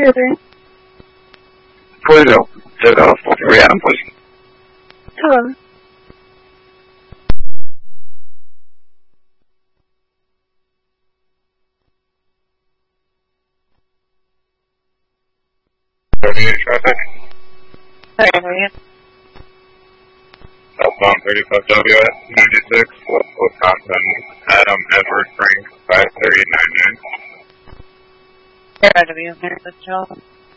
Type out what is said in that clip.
Theater. Puedo. To the 43 Adam, please. Hello. Traffic. Sorry, how are you? Southbound 35W 96, Wisconsin, Adam Edward Frank 53899. Sorry, W. Here, the job.